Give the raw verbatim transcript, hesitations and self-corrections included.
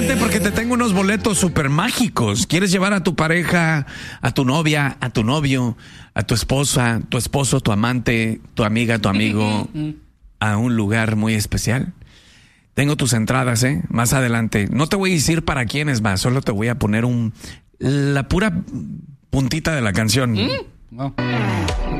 vente porque te tengo unos boletos súper mágicos. ¿Quieres llevar a tu pareja, a tu novia, a tu novio, a tu esposa, tu esposo, tu amante, tu amiga, tu amigo a un lugar muy especial? Tengo tus entradas, ¿eh? Más adelante. No te voy a decir para quiénes más, solo te voy a poner un la pura puntita de la canción. ¿Mm? No.